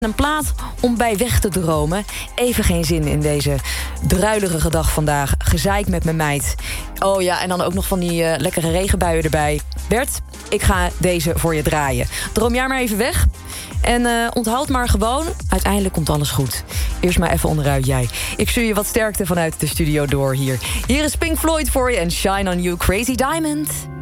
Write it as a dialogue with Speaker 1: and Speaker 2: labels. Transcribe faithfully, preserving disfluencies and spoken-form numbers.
Speaker 1: Een plaat om bij weg te dromen. Even geen zin in deze druilerige dag vandaag. Gezeik met mijn meid. Oh ja, en dan ook nog van die uh, lekkere regenbuien erbij. Bert, ik ga deze voor je draaien. Droom jij maar even weg. En uh, onthoud maar gewoon, uiteindelijk komt alles goed. Eerst maar even onderuit jij. Ik stuur je wat sterkte vanuit de studio door hier. Hier is Pink Floyd voor je en Shine On You, Crazy Diamond.